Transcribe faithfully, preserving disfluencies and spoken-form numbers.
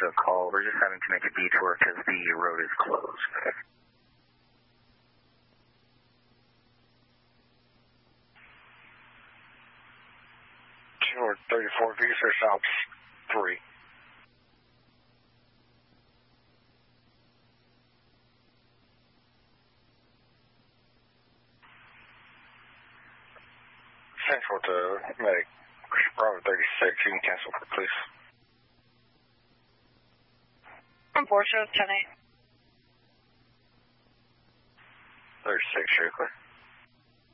to a call. We're just having to make a detour because the road is closed. North thirty-four, Visa stops three. Central to Medic, Bravo thirty-six, you can cancel for please. Unfortunate, ten eight. thirty-six, you're clear.